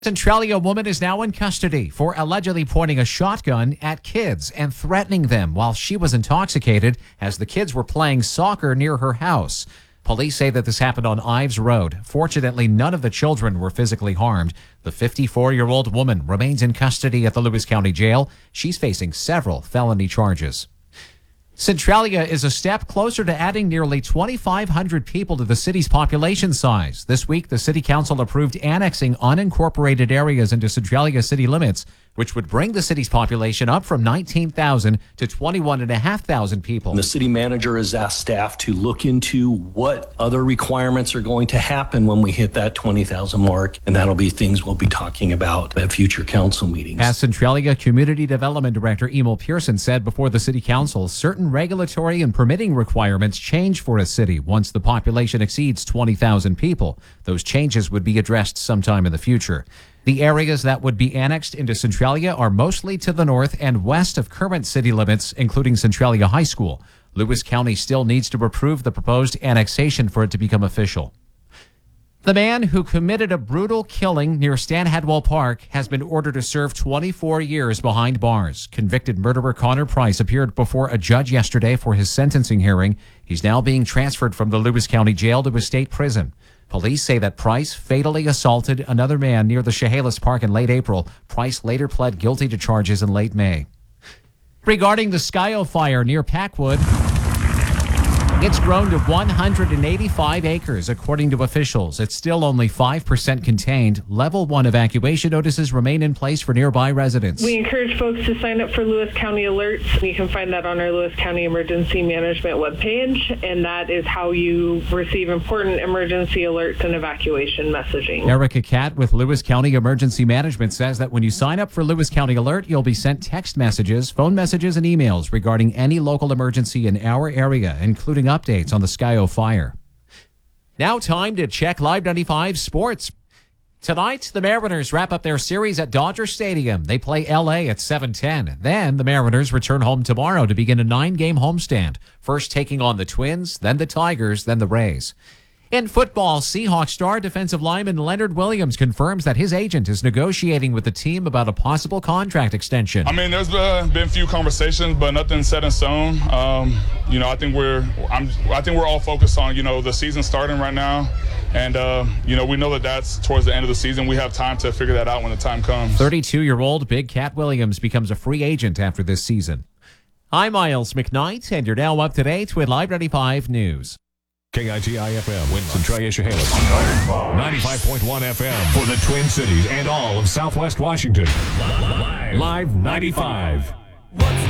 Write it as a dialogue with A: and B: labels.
A: Centralia woman is now in custody for allegedly pointing a shotgun at kids and threatening them while she was intoxicated as the kids were playing soccer near her house. Police say that this happened on Ives Road. Fortunately, none of the children were physically harmed. The 54-year-old woman remains in custody at the Lewis County Jail. She's facing several felony charges. Centralia is a step closer to adding nearly 2,500 people to the city's population size. This week, the city council approved annexing unincorporated areas into Centralia city limits, which would bring the city's population up from 19,000 to 21,500 people.
B: The city manager has asked staff to look into what other requirements are going to happen when we hit that 20,000 mark, and that'll be things we'll be talking about at future council meetings.
A: As Centralia Community Development Director Emil Pearson said before the city council, certain regulatory and permitting requirements change for a city once the population exceeds 20,000 people. Those changes would be addressed sometime in the future. The areas that would be annexed into Centralia are mostly to the north and west of current city limits, including Centralia High School. Lewis County still needs to approve the proposed annexation for it to become official. The man who committed a brutal killing near Stanhadwell Park has been ordered to serve 24 years behind bars. Convicted murderer Connor Price appeared before a judge yesterday for his sentencing hearing. He's now being transferred from the Lewis County Jail to a state prison. Police say that Price fatally assaulted another man near the Chehalis Park in late April. Price later pled guilty to charges in late May. Regarding the Skyo fire near Packwood, it's grown to 185 acres, according to officials. It's still only 5% contained. Level 1 evacuation notices remain in place for nearby residents.
C: We encourage folks to sign up for Lewis County Alerts. You can find that on our Lewis County Emergency Management webpage, and that is how you receive important emergency alerts and evacuation messaging.
A: Erica Catt with Lewis County Emergency Management says that when you sign up for Lewis County Alert, you'll be sent text messages, phone messages, and emails regarding any local emergency in our area, including updates on the Skyo fire. Now time to check Live 95 Sports. Tonight, the Mariners wrap up their series at Dodger Stadium. They play LA at 7:10. Then the Mariners return home tomorrow to begin a 9-game homestand. First taking on the Twins, then the Tigers, then the Rays. In football, Seahawks star defensive lineman Leonard Williams confirms that his agent is negotiating with the team about a possible contract extension.
D: I mean, there's been a few conversations, but nothing set in stone. I think we're all focused on the season starting right now, and we know that that's towards the end of the season. We have time to figure that out when the time comes.
A: 32-year-old Big Cat Williams becomes a free agent after this season. I'm Miles McKnight, and you're now up to date with Live 95 News.
E: KITI-FM, Centralia Chehalis, 95.1 FM for the Twin Cities and all of Southwest Washington. Live 95.